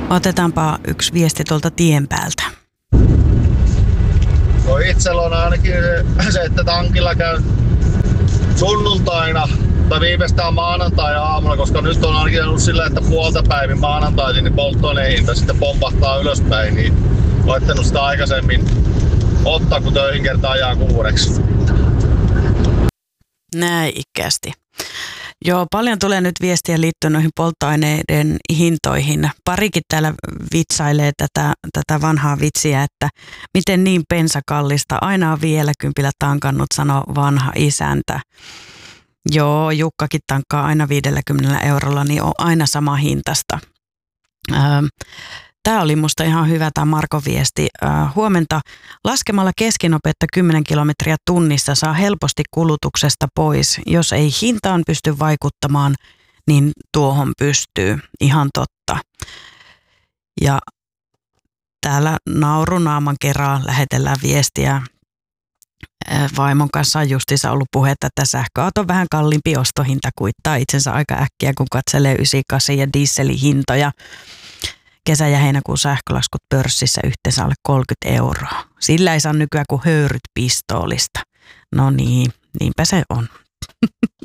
Otetaanpa yksi viesti tuolta tien päältä. No itsellä on ainakin se, että tankilla käy sunnuntaina tai viimeistään maanantai-aamulla, koska nyt on ainakin ollut silleen, että puolta päivin maanantaisin niin polttoaineen hinta sitten pompahtaa ylöspäin, niin laittanut sitä aikaisemmin ottaa, kun töihin kertaa ajaa 6. Näin ikästi. Joo, paljon tulee nyt viestiä liittyen noihin polttoaineiden hintoihin. Parikin täällä vitsailee tätä vanhaa vitsiä, että miten niin pensakallista. Aina on vielä kympillä tankannut, sanoo vanha isäntä. Joo, Jukkakin tankkaa aina 50 eurolla, niin on aina sama hintasta. Tämä oli musta ihan hyvä tämä Marko viesti. Huomenta laskemalla keskinopeutta 10 kilometriä tunnissa saa helposti kulutuksesta pois. Jos ei hintaan pysty vaikuttamaan, niin tuohon pystyy. Ihan totta. Ja täällä naurunaaman kerran lähetellään viestiä. Vaimon kanssa on justiinsa ollut puhetta, että sähköauto on vähän kalliimpi ostohinta, kuittaa itsensä aika äkkiä, kun katselee 98 ja dieselihintoja. Kesä- ja heinäkuun sähkölaskut pörssissä yhteensä alle 30 euroa. Sillä ei saa nykyään kuin höyryt pistoolista. No niin, niinpä se on.